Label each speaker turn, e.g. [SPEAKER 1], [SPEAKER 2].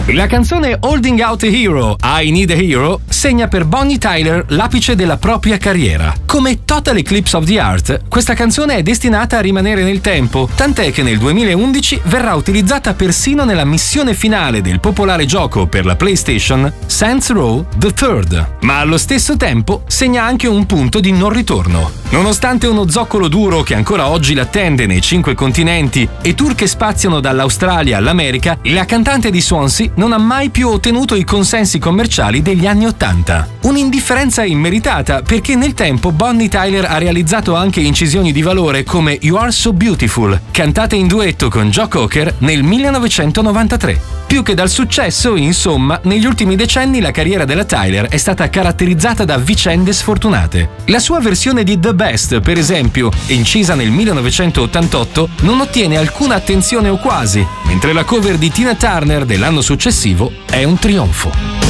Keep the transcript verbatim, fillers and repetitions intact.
[SPEAKER 1] La canzone Holding Out a Hero, I Need a Hero, segna per Bonnie Tyler l'apice della propria carriera. Come Total Eclipse of the Heart, questa canzone è destinata a rimanere nel tempo, tant'è che nel duemilaundici verrà utilizzata persino nella missione finale del popolare gioco per la PlayStation Saints Row the Third, ma allo stesso tempo segna anche un punto di non ritorno. Nonostante uno zoccolo duro che ancora oggi l'attende nei cinque continenti e tour che spaziano dall'Australia all'America, la cantante di Swansea non ha mai più ottenuto i consensi commerciali degli anni Ottanta. Un'indifferenza immeritata, perché nel tempo Bonnie Tyler ha realizzato anche incisioni di valore come You Are So Beautiful, cantata in duetto con Joe Cocker nel millenovecentonovantatré. Più che dal successo, insomma, negli ultimi decenni la carriera della Tyler è stata caratterizzata da vicende sfortunate. La sua versione di The Best, per esempio, incisa nel millenovecentottantotto, non ottiene alcuna attenzione o quasi, mentre la cover di Tina Turner dell'anno successivo è un trionfo.